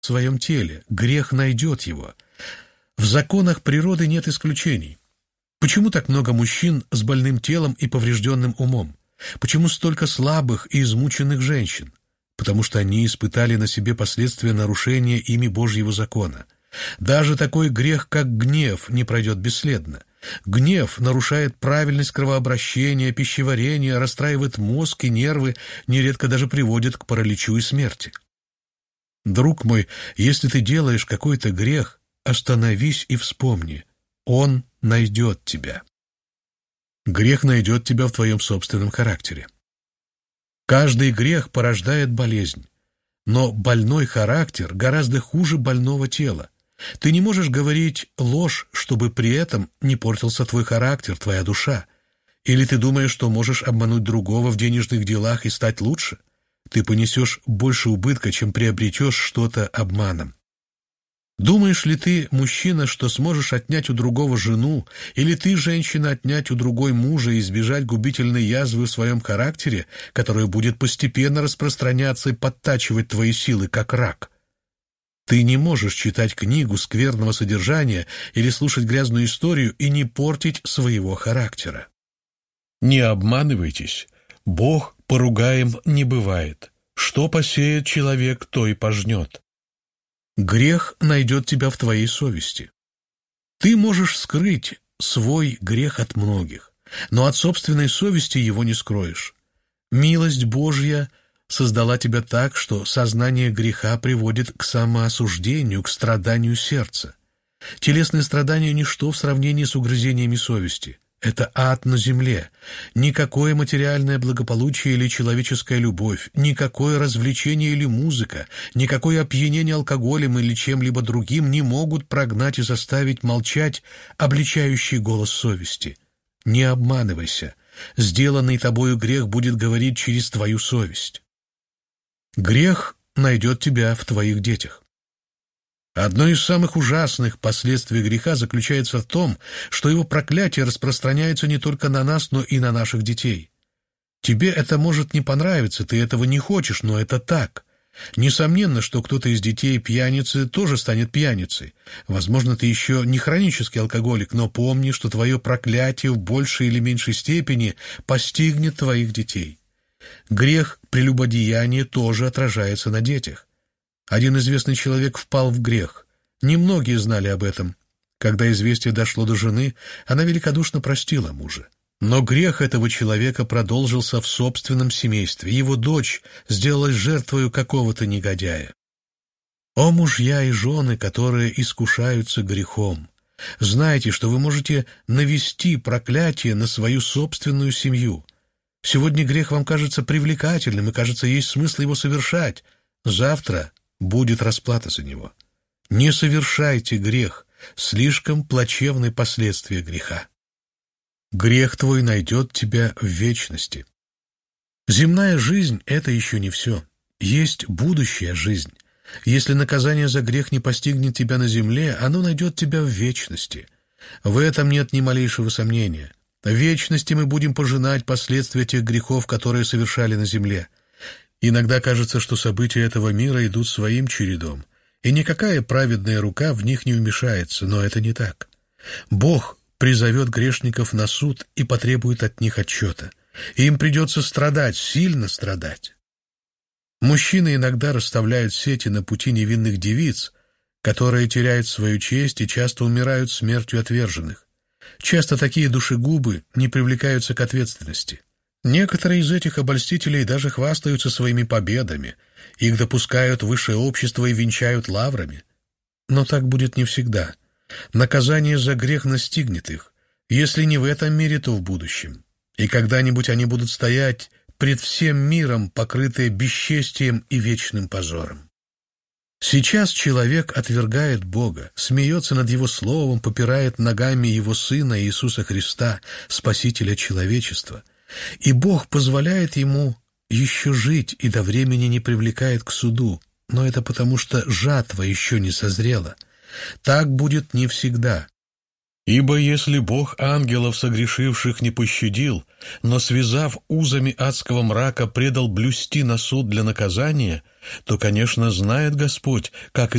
в своем теле, грех найдет его. В законах природы нет исключений. Почему так много мужчин с больным телом и поврежденным умом? Почему столько слабых и измученных женщин? Потому что они испытали на себе последствия нарушения ими Божьего закона. Даже такой грех, как гнев, не пройдет бесследно. Гнев нарушает правильность кровообращения, пищеварения, расстраивает мозг и нервы, нередко даже приводит к параличу и смерти. Друг мой, если ты делаешь какой-то грех, остановись и вспомни. Он найдет тебя. Грех найдет тебя в твоем собственном характере. Каждый грех порождает болезнь, но больной характер гораздо хуже больного тела. Ты не можешь говорить ложь, чтобы при этом не портился твой характер, твоя душа. Или ты думаешь, что можешь обмануть другого в денежных делах и стать лучше? Ты понесешь больше убытка, чем приобретешь что-то обманом. Думаешь ли ты, мужчина, что сможешь отнять у другого жену, или ты, женщина, отнять у другой мужа и избежать губительной язвы в своем характере, которая будет постепенно распространяться и подтачивать твои силы, как рак? Ты не можешь читать книгу скверного содержания или слушать грязную историю и не портить своего характера. Не обманывайтесь. Бог поругаем не бывает. Что посеет человек, то и пожнет. Грех найдет тебя в твоей совести. Ты можешь скрыть свой грех от многих, но от собственной совести его не скроешь. Милость Божья создала тебя так, что сознание греха приводит к самоосуждению, к страданию сердца. Телесные страдания – ничто в сравнении с угрызениями совести. Это ад на земле. Никакое материальное благополучие или человеческая любовь, никакое развлечение или музыка, никакое опьянение алкоголем или чем-либо другим не могут прогнать и заставить молчать обличающий голос совести. Не обманывайся. Сделанный тобою грех будет говорить через твою совесть. Грех найдет тебя в твоих детях. Одно из самых ужасных последствий греха заключается в том, что его проклятие распространяется не только на нас, но и на наших детей. Тебе это может не понравиться, ты этого не хочешь, но это так. Несомненно, что кто-то из детей пьяницы тоже станет пьяницей. Возможно, ты еще не хронический алкоголик, но помни, что твое проклятие в большей или меньшей степени постигнет твоих детей. Грех прелюбодеяния тоже отражается на детях. Один известный человек впал в грех. Немногие знали об этом. Когда известие дошло до жены, она великодушно простила мужа. Но грех этого человека продолжился в собственном семействе. Его дочь сделалась жертвою какого-то негодяя. О, мужья и жены, которые искушаются грехом! Знайте, что вы можете навести проклятие на свою собственную семью. Сегодня грех вам кажется привлекательным, и, кажется, есть смысл его совершать. Завтра будет расплата за него. Не совершайте грех, слишком плачевны последствия греха. Грех твой найдет тебя в вечности. Земная жизнь — это еще не все. Есть будущая жизнь. Если наказание за грех не постигнет тебя на земле, оно найдет тебя в вечности. В этом нет ни малейшего сомнения. В вечности мы будем пожинать последствия тех грехов, которые совершали на земле. Иногда кажется, что события этого мира идут своим чередом, и никакая праведная рука в них не вмешается, но это не так. Бог призовет грешников на суд и потребует от них отчета. И им придется страдать, сильно страдать. Мужчины иногда расставляют сети на пути невинных девиц, которые теряют свою честь и часто умирают смертью отверженных. Часто такие душегубы не привлекаются к ответственности. Некоторые из этих обольстителей даже хвастаются своими победами, их допускают в высшее общество и венчают лаврами. Но так будет не всегда. Наказание за грех настигнет их, если не в этом мире, то в будущем. И когда-нибудь они будут стоять пред всем миром, покрытые бесчестием и вечным позором. Сейчас человек отвергает Бога, смеется над Его Словом, попирает ногами Его Сына Иисуса Христа, Спасителя человечества. И Бог позволяет ему еще жить и до времени не привлекает к суду, но это потому, что жатва еще не созрела. Так будет не всегда. Ибо если Бог ангелов согрешивших не пощадил, но, связав узами адского мрака, предал блюсти на суд для наказания, то, конечно, знает Господь, как